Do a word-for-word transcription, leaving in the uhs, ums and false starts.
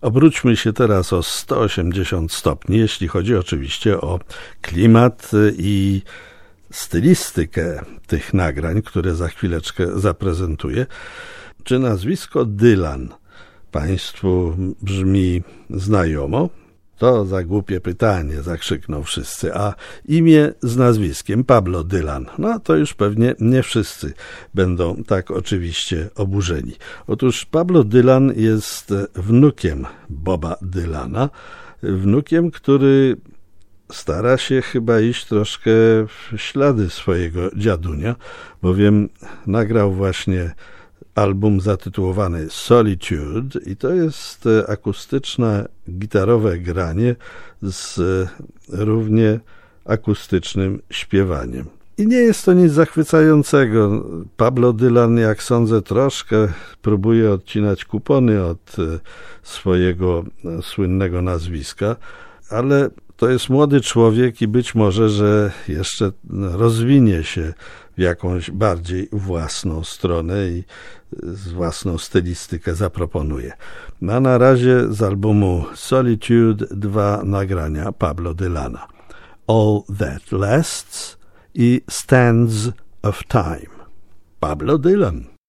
Obróćmy się teraz o sto osiemdziesiąt stopni, jeśli chodzi oczywiście o klimat i stylistykę tych nagrań, które za chwileczkę zaprezentuję. Czy nazwisko Dylan Państwu brzmi znajomo? To za głupie pytanie, zakrzykną wszyscy. A imię z nazwiskiem Pablo Dylan, no to już pewnie nie wszyscy będą tak oczywiście oburzeni. Otóż Pablo Dylan jest wnukiem Boba Dylana, wnukiem, który stara się chyba iść troszkę w ślady swojego dziadunia, bowiem nagrał właśnie album zatytułowany Solitude i to jest akustyczne, gitarowe granie z równie akustycznym śpiewaniem. I nie jest to nic zachwycającego. Pablo Dylan, jak sądzę, troszkę próbuje odcinać kupony od swojego słynnego nazwiska, ale to jest młody człowiek i być może, że jeszcze rozwinie się w jakąś bardziej własną stronę i własną stylistykę zaproponuje. A na razie z albumu Solitude dwa nagrania Pablo Dylana. All That Lasts i Stands of Time. Pablo Dylan.